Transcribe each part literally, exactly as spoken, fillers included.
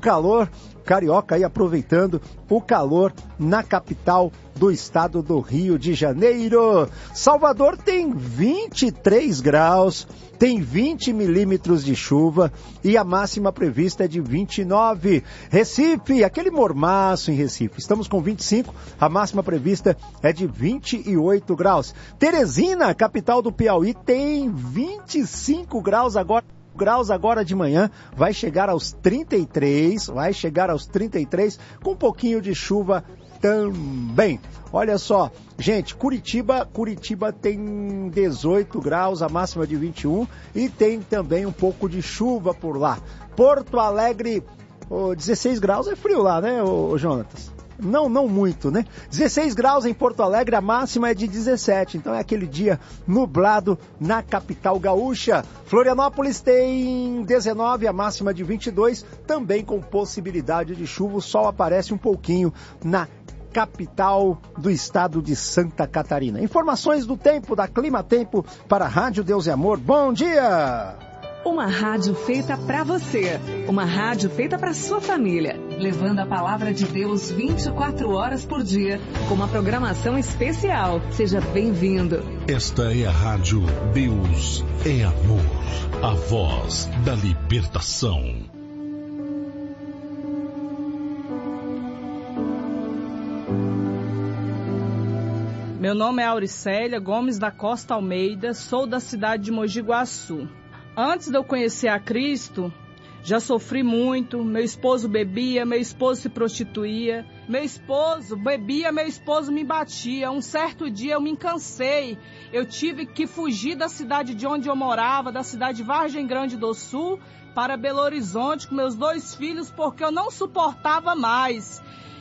calor, carioca aí aproveitando o calor na capital do estado do Rio de Janeiro. Salvador tem vinte e três graus, tem vinte milímetros de chuva e a máxima prevista é de vinte e nove. Recife, aquele mormaço em Recife, estamos com vinte e cinco, a máxima prevista é de vinte e oito graus. Teresina, capital do Piauí, tem vinte e cinco graus agora. graus agora de manhã, vai chegar aos trinta e três, vai chegar aos trinta e três, com um pouquinho de chuva também. Olha só, gente, Curitiba, Curitiba tem dezoito graus, a máxima de vinte e um, e tem também um pouco de chuva por lá. Porto Alegre, oh, dezesseis graus, é frio lá, né, ô, Jonatas? Não, não muito, né? dezesseis graus em Porto Alegre, a máxima é de dezessete, então é aquele dia nublado na capital gaúcha. Florianópolis tem dezenove, a máxima de vinte e dois, também com possibilidade de chuva, o sol aparece um pouquinho na capital do estado de Santa Catarina. Informações do tempo, da Clima Tempo, para a Rádio Deus e Amor. Bom dia! Uma rádio feita para você, uma rádio feita para sua família, levando a palavra de Deus vinte e quatro horas por dia, com uma programação especial. Seja bem-vindo. Esta é a Rádio Deus é Amor, a voz da libertação. Meu nome é Auricélia Gomes da Costa Almeida, sou da cidade de Mogi Guaçu. Antes de eu conhecer a Cristo, já sofri muito, meu esposo bebia, meu esposo se prostituía, meu esposo bebia, meu esposo me batia. Um certo dia eu me cansei, eu tive que fugir da cidade de onde eu morava, da cidade de Vargem Grande do Sul, para Belo Horizonte com meus dois filhos, porque eu não suportava mais.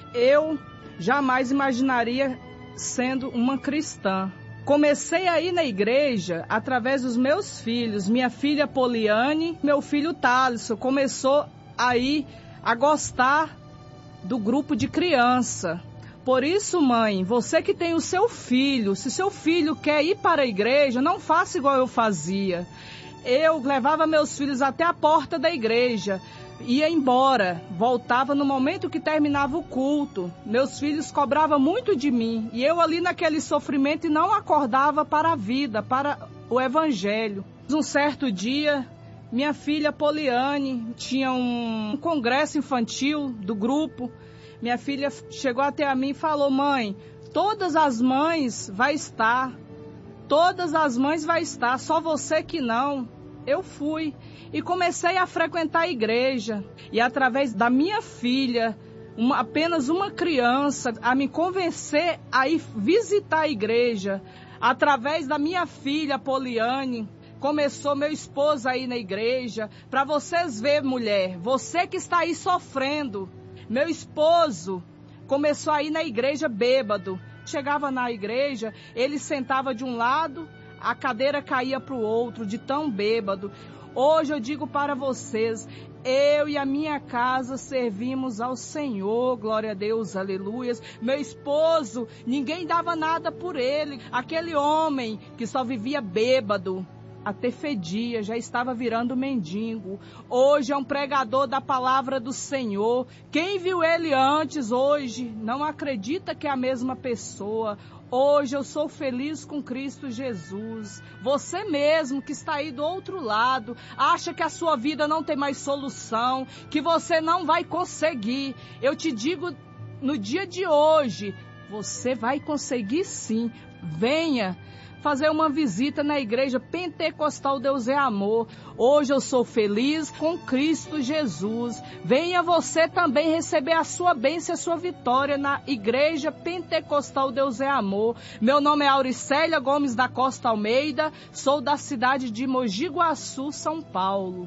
Eu jamais imaginaria sendo uma cristã. Comecei a ir na igreja através dos meus filhos. Minha filha Poliane, meu filho Thaleson, começou a ir a gostar do grupo de criança. Por isso, mãe, você que tem o seu filho, se seu filho quer ir para a igreja, não faça igual eu fazia. Eu levava meus filhos até a porta da igreja, ia embora, voltava no momento que terminava o culto. Meus filhos cobravam muito de mim e eu ali naquele sofrimento e não acordava para a vida, para o evangelho. Um certo dia, minha filha Poliane tinha um congresso infantil do grupo. Minha filha chegou até a mim e falou: mãe, todas as mães vai estar, todas as mães vai estar, só você que não. Eu fui e comecei a frequentar a igreja. E através da minha filha, uma, apenas uma criança, a me convencer a ir visitar a igreja. Através da minha filha, Poliane, começou meu esposo a ir na igreja. Para vocês verem, mulher, você que está aí sofrendo. Meu esposo começou a ir na igreja bêbado. Chegava na igreja, ele sentava de um lado, a cadeira caía para o outro, de tão bêbado. Hoje eu digo para vocês, eu e a minha casa servimos ao Senhor, glória a Deus, aleluias. Meu esposo, ninguém dava nada por ele. Aquele homem que só vivia bêbado, até fedia, já estava virando mendigo. Hoje é um pregador da palavra do Senhor. Quem viu ele antes, hoje, não acredita que é a mesma pessoa. Hoje eu sou feliz com Cristo Jesus. Você mesmo que está aí do outro lado, acha que a sua vida não tem mais solução, que você não vai conseguir. Eu te digo no dia de hoje, você vai conseguir sim. Venha fazer uma visita na igreja Pentecostal Deus é Amor. Hoje eu sou feliz com Cristo Jesus. Venha você também receber a sua bênção e a sua vitória na igreja Pentecostal Deus é Amor. Meu nome é Auricélia Gomes da Costa Almeida, sou da cidade de Mogi Guaçu, São Paulo.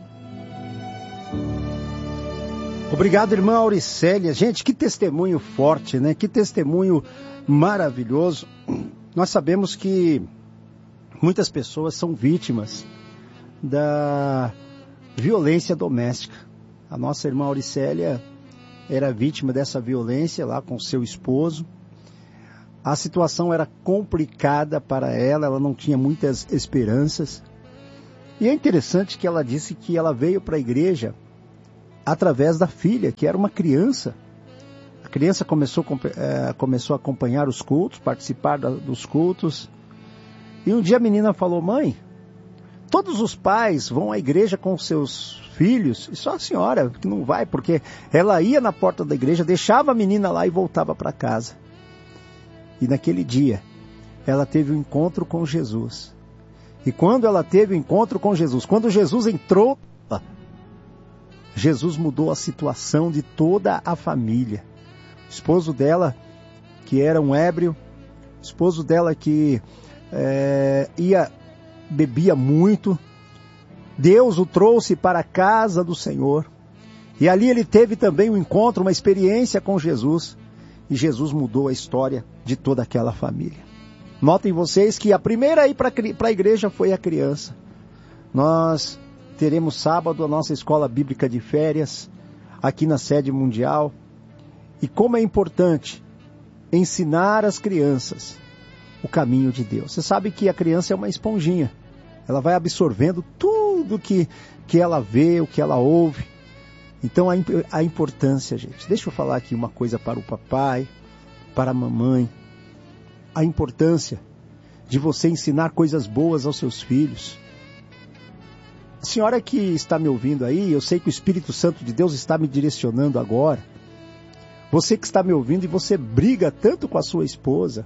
Obrigado, irmã Auricélia. Gente, que testemunho forte, né? Que testemunho maravilhoso. Nós sabemos que muitas pessoas são vítimas da violência doméstica. A nossa irmã Auricélia era vítima dessa violência lá com seu esposo. A situação era complicada para ela, ela não tinha muitas esperanças. E é interessante que ela disse que ela veio para a igreja através da filha, que era uma criança. A criança começou, é, começou a acompanhar os cultos, participar da, dos cultos. E um dia a menina falou: mãe, todos os pais vão à igreja com seus filhos, e só a senhora que não vai, porque ela ia na porta da igreja, deixava a menina lá e voltava para casa. E naquele dia, ela teve um encontro com Jesus. E quando ela teve o um encontro com Jesus, quando Jesus entrou, Jesus mudou a situação de toda a família. O esposo dela, que era um ébrio, o esposo dela que é, ia, bebia muito, Deus o trouxe para a casa do Senhor. E ali ele teve também um encontro, uma experiência com Jesus. E Jesus mudou a história de toda aquela família. Notem vocês que a primeira a ir para a igreja foi a criança. Nós teremos sábado a nossa escola bíblica de férias, aqui na sede mundial. E como é importante ensinar as crianças o caminho de Deus. Você sabe que a criança é uma esponjinha. Ela vai absorvendo tudo que, que ela vê, o que ela ouve. Então a, a importância, gente. Deixa eu falar aqui uma coisa para o papai, para a mamãe. A importância de você ensinar coisas boas aos seus filhos. A senhora que está me ouvindo aí, eu sei que o Espírito Santo de Deus está me direcionando agora. Você que está me ouvindo e você briga tanto com a sua esposa,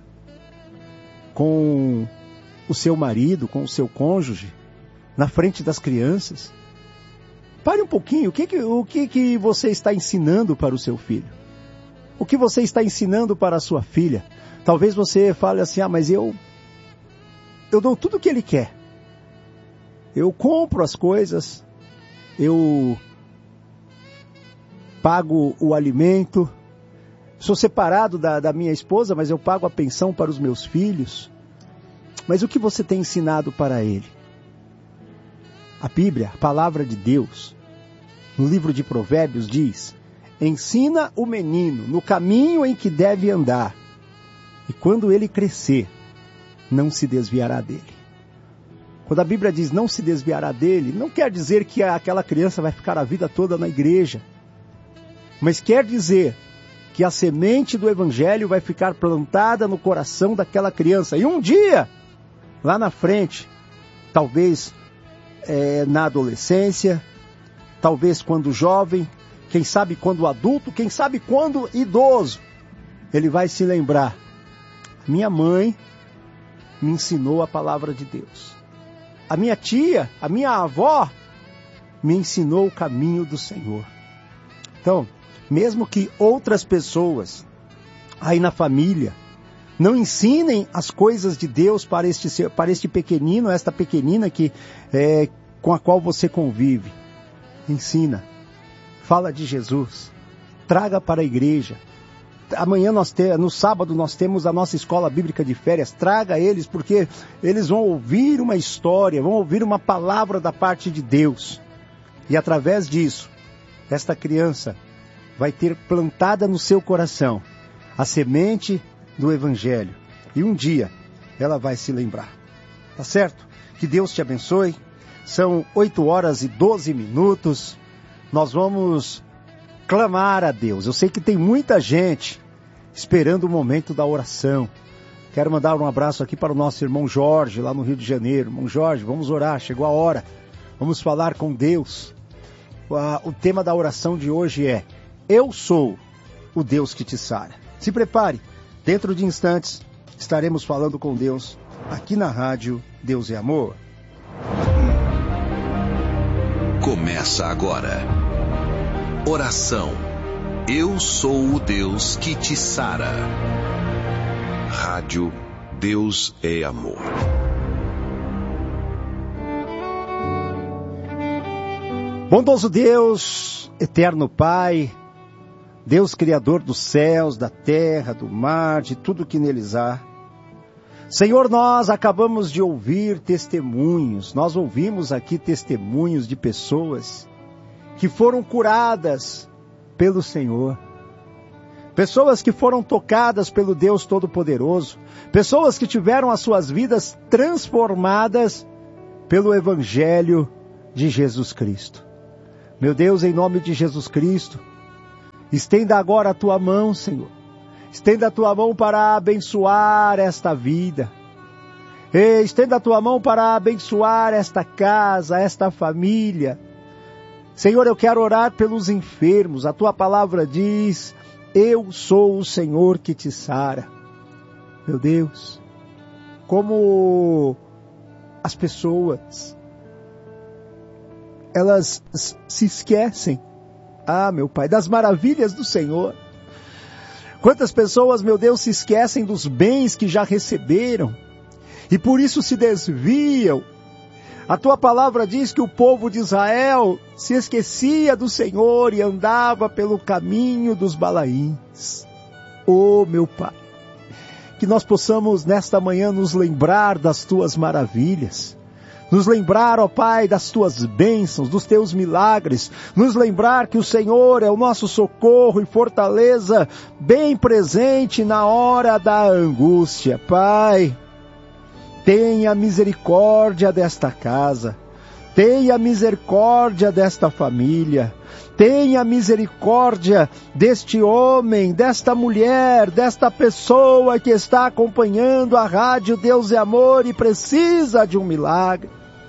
com o seu marido, com o seu cônjuge, na frente das crianças. Pare um pouquinho, o que, que, o que, que você está ensinando para o seu filho? O que você está ensinando para a sua filha? Talvez você fale assim: ah, mas eu, eu dou tudo o que ele quer. Eu compro as coisas, eu pago o alimento, sou separado da, da minha esposa, mas eu pago a pensão para os meus filhos. Mas o que você tem ensinado para ele? A Bíblia, a palavra de Deus, no livro de Provérbios diz: ensina o menino no caminho em que deve andar, e quando ele crescer, não se desviará dele. Quando a Bíblia diz não se desviará dele, não quer dizer que aquela criança vai ficar a vida toda na igreja, mas quer dizer que a semente do Evangelho vai ficar plantada no coração daquela criança. E um dia, lá na frente, talvez é, na adolescência, talvez quando jovem, quem sabe quando adulto, quem sabe quando idoso, ele vai se lembrar: minha mãe me ensinou a palavra de Deus. A minha tia, a minha avó, me ensinou o caminho do Senhor. Então, mesmo que outras pessoas aí na família não ensinem as coisas de Deus para este, para este pequenino, esta pequenina que, é, com a qual você convive, ensina, fala de Jesus, traga para a igreja. Amanhã, nós te, no sábado, nós temos a nossa escola bíblica de férias. Traga eles, porque eles vão ouvir uma história, vão ouvir uma palavra da parte de Deus. E através disso, esta criança vai ter plantada no seu coração a semente do Evangelho. E um dia, ela vai se lembrar. Tá certo? Que Deus te abençoe. São oito horas e doze minutos. Nós vamos clamar a Deus. Eu sei que tem muita gente esperando o momento da oração. Quero mandar um abraço aqui para o nosso irmão Jorge, lá no Rio de Janeiro. Irmão Jorge, vamos orar, chegou a hora. Vamos falar com Deus. O tema da oração de hoje é: eu sou o Deus que te sara. Se prepare, dentro de instantes estaremos falando com Deus aqui na rádio Deus é Amor. Começa agora. Oração. Eu sou o Deus que te sara. Rádio Deus é Amor. Bondoso Deus, eterno Pai, Deus Criador dos céus, da terra, do mar, de tudo que neles há. Senhor, nós acabamos de ouvir testemunhos, nós ouvimos aqui testemunhos de pessoas que foram curadas pelo Senhor. Pessoas que foram tocadas pelo Deus Todo-Poderoso. Pessoas que tiveram as suas vidas transformadas pelo Evangelho de Jesus Cristo. Meu Deus, em nome de Jesus Cristo, estenda agora a tua mão, Senhor. Estenda a tua mão para abençoar esta vida. E estenda a tua mão para abençoar esta casa, esta família. Senhor, eu quero orar pelos enfermos. A tua palavra diz, eu sou o Senhor que te sara. Meu Deus, como as pessoas, elas se esquecem, ah, meu Pai, das maravilhas do Senhor. Quantas pessoas, meu Deus, se esquecem dos bens que já receberam e por isso se desviam. A tua palavra diz que o povo de Israel se esquecia do Senhor e andava pelo caminho dos Balaíns. Oh, meu Pai, que nós possamos nesta manhã nos lembrar das tuas maravilhas. Nos lembrar, ó Pai, das tuas bênçãos, dos teus milagres. Nos lembrar que o Senhor é o nosso socorro e fortaleza, bem presente na hora da angústia. Pai, tenha misericórdia desta casa. Tenha misericórdia desta família. Tenha misericórdia deste homem, desta mulher, desta pessoa que está acompanhando a rádio Deus é Amor e precisa de um milagre.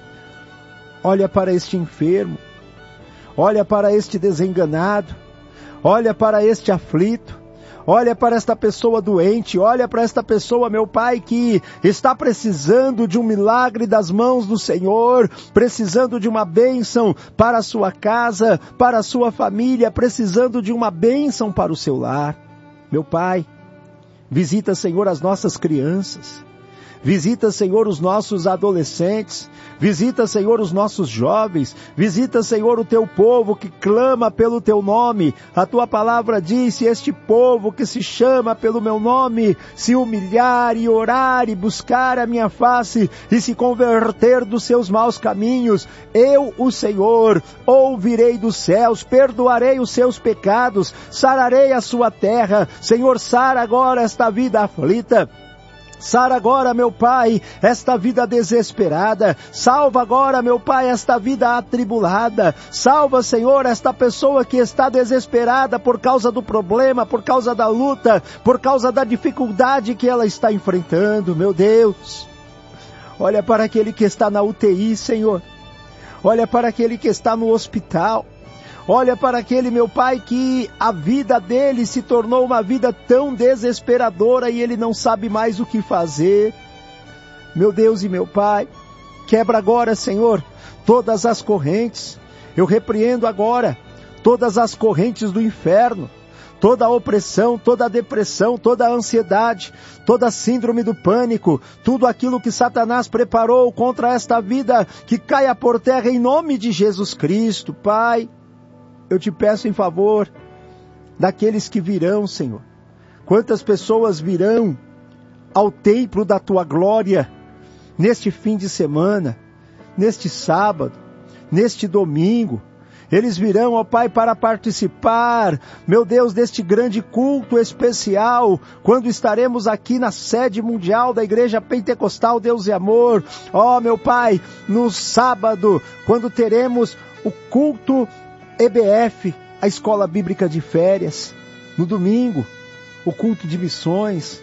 Olha para este enfermo, olha para este desenganado, olha para este aflito, olha para esta pessoa doente, olha para esta pessoa, meu Pai, que está precisando de um milagre das mãos do Senhor, precisando de uma bênção para a sua casa, para a sua família, precisando de uma bênção para o seu lar. Meu Pai, visita, Senhor, as nossas crianças. Visita, Senhor, os nossos adolescentes. Visita, Senhor, os nossos jovens. Visita, Senhor, o teu povo que clama pelo teu nome. A tua palavra diz, se este povo que se chama pelo meu nome se humilhar e orar e buscar a minha face e se converter dos seus maus caminhos, eu, o Senhor, ouvirei dos céus, perdoarei os seus pecados, sararei a sua terra. Senhor, sara agora esta vida aflita. Sara agora, meu Pai, esta vida desesperada. Salva agora, meu Pai, esta vida atribulada. Salva, Senhor, esta pessoa que está desesperada por causa do problema, por causa da luta, por causa da dificuldade que ela está enfrentando, meu Deus. Olha para aquele que está na U T I, Senhor. Olha para aquele que está no hospital. Olha para aquele, meu Pai, que a vida dele se tornou uma vida tão desesperadora e ele não sabe mais o que fazer. Meu Deus e meu Pai, quebra agora, Senhor, todas as correntes. Eu repreendo agora todas as correntes do inferno, toda a opressão, toda a depressão, toda a ansiedade, toda a síndrome do pânico, tudo aquilo que Satanás preparou contra esta vida, que caia por terra em nome de Jesus Cristo. Pai, eu te peço em favor daqueles que virão, Senhor. Quantas pessoas virão ao templo da tua glória neste fim de semana, neste sábado, neste domingo. Eles virão, ó Pai, para participar, meu Deus, deste grande culto especial, quando estaremos aqui na sede mundial da Igreja Pentecostal Deus e Amor. Ó, meu Pai, no sábado, quando teremos o culto E B F, a Escola Bíblica de Férias. No domingo, o culto de missões.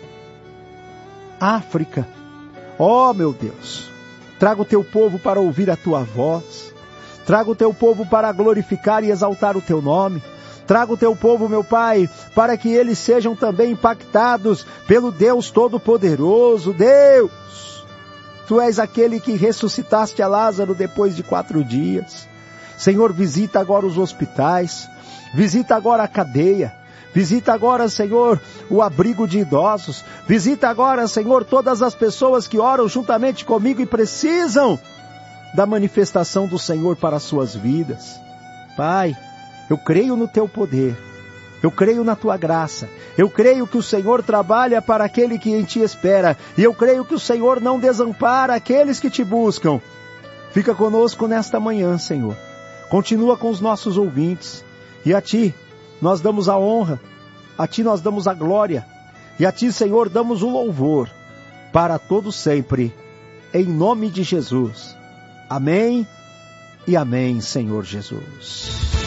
África. Ó, meu Deus, traga o teu povo para ouvir a tua voz. Traga o teu povo para glorificar e exaltar o teu nome. Traga o teu povo, meu Pai, para que eles sejam também impactados pelo Deus Todo-Poderoso. Deus, Tu és aquele que ressuscitaste a Lázaro depois de quatro dias. Senhor, visita agora os hospitais, visita agora a cadeia, visita agora, Senhor, o abrigo de idosos, visita agora, Senhor, todas as pessoas que oram juntamente comigo e precisam da manifestação do Senhor para as suas vidas. Pai, eu creio no teu poder, eu creio na tua graça, eu creio que o Senhor trabalha para aquele que em ti espera, e eu creio que o Senhor não desampara aqueles que te buscam. Fica conosco nesta manhã, Senhor. Continua com os nossos ouvintes, e a Ti nós damos a honra, a Ti nós damos a glória, e a Ti, Senhor, damos o louvor, para todos sempre, em nome de Jesus. Amém e amém, Senhor Jesus.